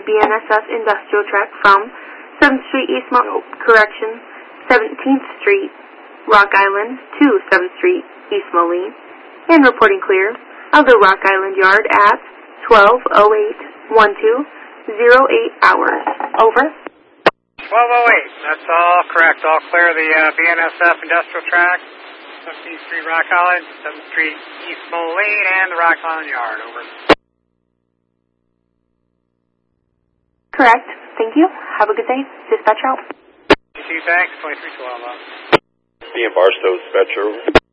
BNSF Industrial Track from 7th Street East Correction, 17th Street, Rock Island to 7th Street East Moline, and reporting clear of the Rock Island Yard at 12:08:12:08 hours. Over. 12:08. That's all correct. All clear the BNSF Industrial Track, 17th Street Rock Island, 7th Street East Moline, and the Rock Island Yard. Over. Correct. Thank you. Have a good day. Dispatch out. You too, thanks. 2312. Ian Barstow, dispatcher.